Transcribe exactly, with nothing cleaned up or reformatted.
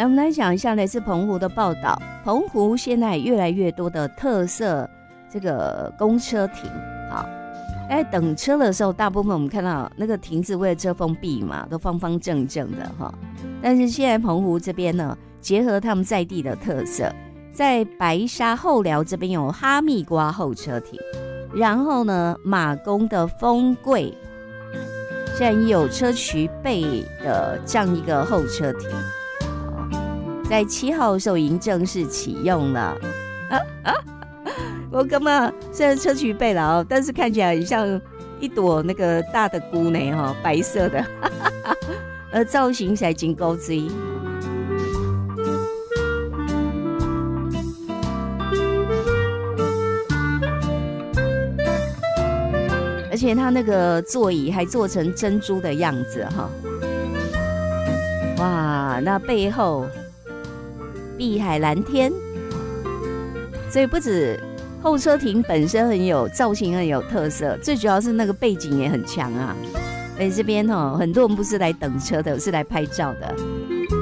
来，我们来讲一下来自澎湖的报道。澎湖现在越来越多的特色这个公车亭，好，在等车的时候，大部分我们看到那个亭子为了遮风避雨嘛，都方方正正的哈。但是现在澎湖这边呢，结合他们在地的特色，在白沙后寮这边有哈密瓜候车亭，然后呢，马公的丰贵现在有砗磲贝的这样一个候车亭，在七号的时候已经正式启用了。啊啊、我根本虽然砗磲贝了哦，但是看起来很像一朵那个大的菇呢哈，白色的，而造型才真高追。而且它那个座椅还做成珍珠的样子哈，哇，那背后碧海蓝天，所以不止候车亭本身很有造型很有特色，最主要是那个背景也很强啊。而且这边哦，很多人不是来等车的，是来拍照的。